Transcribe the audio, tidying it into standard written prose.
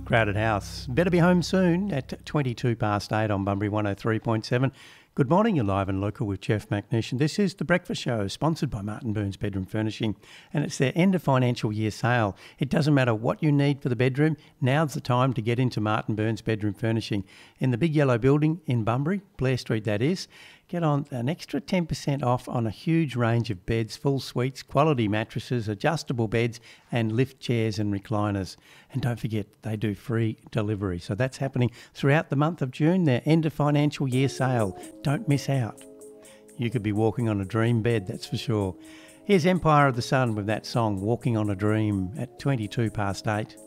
Crowded house. Better be home soon at 22 past 8 on Bunbury 103.7. Good morning, you're live and local with Jeff McNish. This is The Breakfast Show, sponsored by Martin Burns Bedroom Furnishing, and it's their end of financial year sale. It doesn't matter what you need for the bedroom, now's the time to get into Martin Burns Bedroom Furnishing. In the big yellow building in Bunbury, Blair Street that is, get on an extra 10% off on a huge range of beds, full suites, quality mattresses, adjustable beds and lift chairs and recliners. And don't forget, they do free delivery. So that's happening throughout the month of June, their end of financial year sale. Don't miss out. You could be walking on a dream bed, that's for sure. Here's Empire of the Sun with that song, Walking on a Dream, at 22 past 8.